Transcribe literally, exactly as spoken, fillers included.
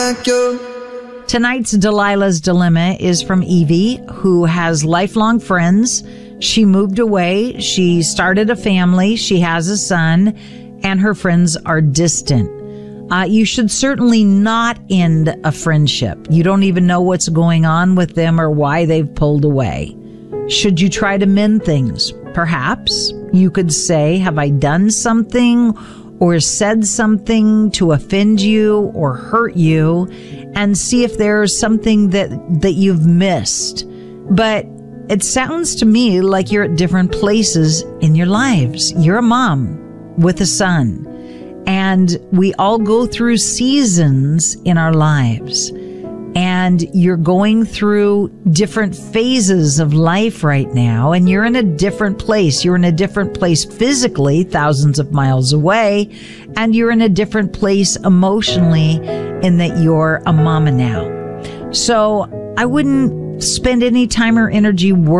like you. Tonight's Delilah's Dilemma is from Evie, who has lifelong friends. She moved away. She started a family. She has a son, and her friends are distant. Uh, you should certainly not end a friendship. You don't even know what's going on with them or why they've pulled away. Should you try to mend things? Perhaps. You could say, have I done something or said something to offend you or hurt you? And see if there's something that, that you've missed. But it sounds to me like you're at different places in your lives. You're a mom with a son. And we all go through seasons in our lives. And you're going through different phases of life right now. And you're in a different place. You're in a different place physically, thousands of miles away. And you're in a different place emotionally in that you're a mama now. So I wouldn't spend any time or energy worrying